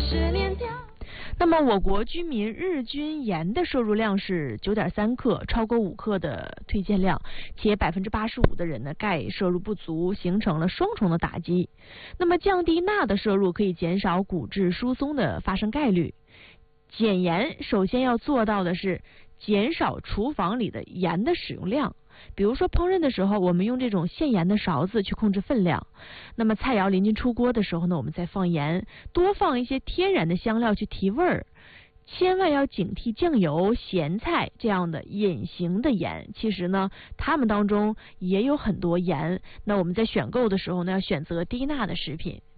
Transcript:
那么我国居民日均盐的摄入量是9.3克，超过5克的推荐量，且85%的人呢钙摄入不足，形成了双重的打击。那么降低钠的摄入可以减少骨质疏松的发生概率。减盐首先要做到的是减少厨房里的盐的使用量。比如说烹饪的时候，我们用这种限盐的勺子去控制分量。那么菜肴临近出锅的时候呢，我们再放盐，多放一些天然的香料去提味儿。千万要警惕酱油、咸菜这样的隐形的盐，其实呢，它们当中也有很多盐。那我们在选购的时候呢，要选择低钠的食品。